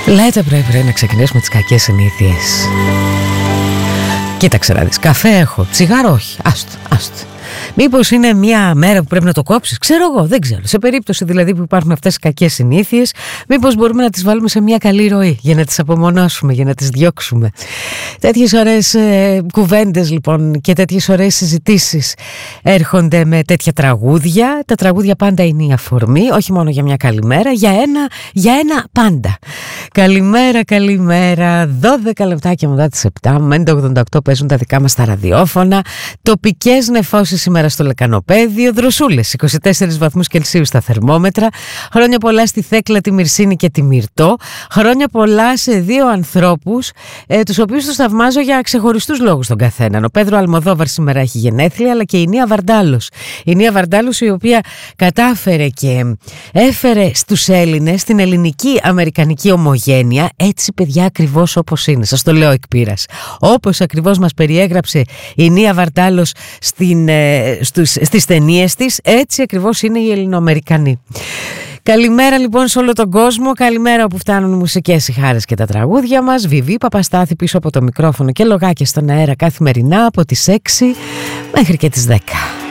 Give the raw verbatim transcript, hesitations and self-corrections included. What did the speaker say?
Λέτε πρέπει να ξεκινήσουμε τις κακές συνήθειες. Κοίταξε να δεις, καφέ έχω, τσιγάρο όχι, άστο, άστο. Μήπως είναι μια μέρα που πρέπει να το κόψεις, ξέρω εγώ, δεν ξέρω. Σε περίπτωση δηλαδή που υπάρχουν αυτές οι κακές συνήθειες, μήπως μπορούμε να τις βάλουμε σε μια καλή ροή για να τις απομονώσουμε, για να τις διώξουμε. Τέτοιες ωραίες ε, κουβέντες λοιπόν και τέτοιες ωραίες συζητήσεις έρχονται με τέτοια τραγούδια. Τα τραγούδια πάντα είναι η αφορμή, όχι μόνο για μια καλημέρα, για ένα, για ένα πάντα. Καλημέρα, καλημέρα, δώδεκα λεπτάκια μετά τις επτά, με έντεκα ογδόντα οκτώ παίζουν τα δικά μας τα ραδιόφωνα, τοπικές νεφώσεις σήμερα στο Λεκανοπέδιο, δροσούλες, είκοσι τέσσερις βαθμούς Κελσίου στα θερμόμετρα, χρόνια πολλά στη Θέκλα, τη Μυρσίνη και τη Μυρτό, χρόνια πολλά σε δύο ανθρώπους, ε, τους οποίους τους θαυμάζω για ξεχωριστούς λόγους τον καθέναν. Ο Πέδρο Αλμοδόβαρ σήμερα έχει γενέθλια, αλλά και η Νία Βαρντάλος. Η Νία Βαρντάλος η οποία κατάφερε και έφερε στους Έλληνες την ελληνική αμερικανική ομογένεια, έτσι παιδιά ακριβώς όπως είναι, σας το λέω εκ πείρας. Όπως ακριβώς μας περιέγραψε η Νία Βαρντάλος στην, ε, στους, στις ταινίες της, έτσι ακριβώς είναι οι Ελληνοαμερικανοί. Καλημέρα λοιπόν σε όλο τον κόσμο, καλημέρα όπου φτάνουν οι μουσικές, οι χάρες και τα τραγούδια μας. Βιβί Παπαστάθη πίσω από το μικρόφωνο και λογάκια στον αέρα καθημερινά από τις έξι μέχρι και τις δέκα.